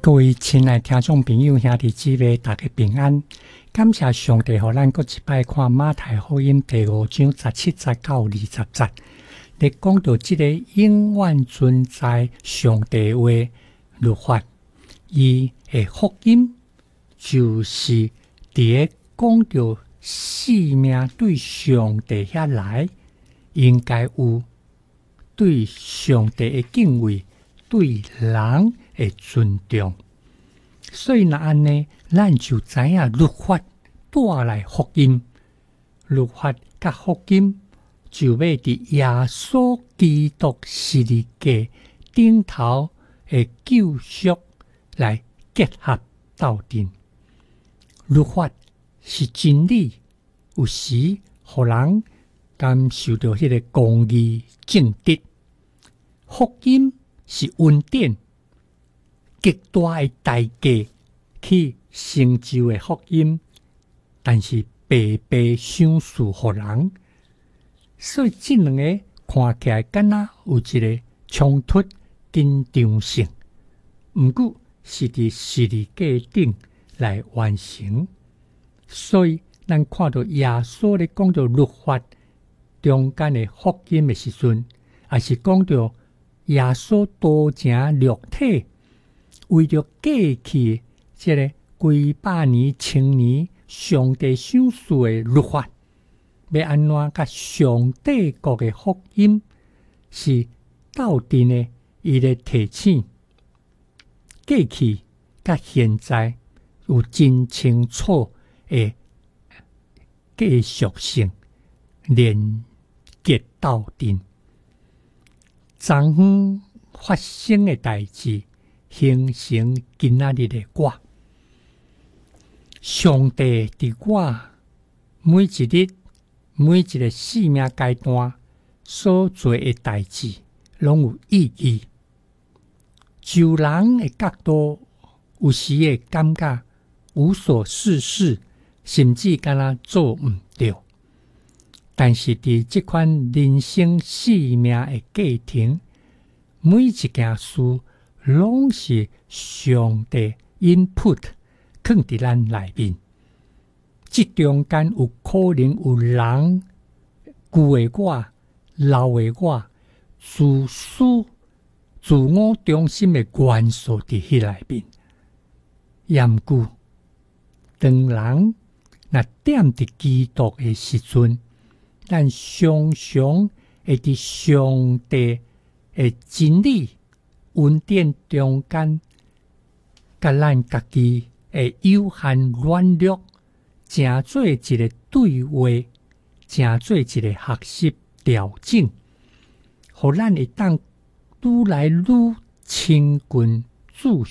各位亲爱听众朋友、兄弟姊妹，大家平安！感谢上帝，互咱搁一摆看马太福音第5章17节到20节，咧讲到这个永远存在上帝话律法，伊的福音就是伫咧讲到生命对上帝遐来，应该有对上帝的敬畏，对人的尊重。所以若安尼，咱就知影律法带来福音，律法甲福音就要伫耶稣基督十字架顶头的救赎来结合斗阵。律法是真理，有时互人感受到迄个公义正直；福音是恩典，极大的代价去成就的福音，但是白白赏赐互人，所以这两个看起来敢若有一个冲突紧张性，毋过是伫十字架顶来完成。所以咱看到耶稣咧讲到律法中间的福音的时阵，也是讲到耶稣道成肉体，为着过去这个几百年、千年上帝赏赐的律法，要安怎甲上帝国的福音是斗阵的，伊咧提醒过去甲现在有真清楚的继续性连结斗阵。昨昏发生的代志，形成今仔日的我。上帝伫我每一日、每一个生命阶段所做的代志，拢有意义。就人的角度，有时会感觉无所事事，甚至敢若做毋对。但是伫这款人生生命的过程，每一件事拢是上帝 input 放伫咱内面。这中间有可能有人旧的我、老的我、自私、自我中心的元素伫迄内面。毋过，当人若踮伫基督的时阵，咱常常会伫上帝的真理、恩典中间，甲咱家己的有限软弱，成做一个对话，成做一个学习调整，互咱会当愈来愈亲近主